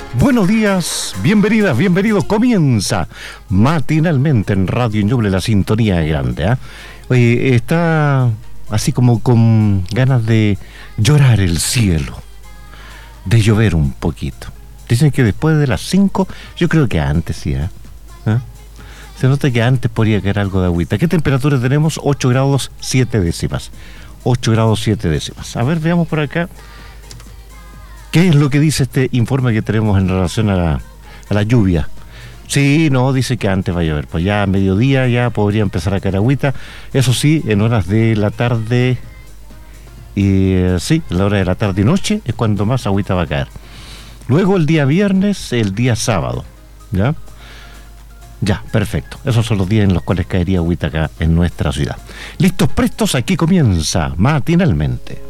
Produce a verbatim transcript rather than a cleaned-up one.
Buenos días, bienvenidas, bienvenidos. Comienza matinalmente en Radio Ñuble, la sintonía grande. ¿eh? Oye, está así como con ganas de llorar el cielo, de llover un poquito. Dicen que después de las cinco, yo creo que antes sí, ¿eh? ¿Eh? Se nota que antes podría caer algo de agüita. ¿Qué temperatura tenemos? ocho grados siete décimas. ocho grados siete décimas. A ver, veamos por acá. ¿Qué es lo que dice este informe que tenemos en relación a la, a la lluvia? Sí, no, dice que antes va a llover. Pues ya a mediodía ya podría empezar a caer agüita. Eso sí, en horas de la tarde, y eh, sí, en la hora de la tarde y noche es cuando más agüita va a caer. Luego el día viernes, el día sábado, ¿ya? Ya, perfecto. Esos son los días en los cuales caería agüita acá en nuestra ciudad. Listos, prestos, aquí comienza matinalmente.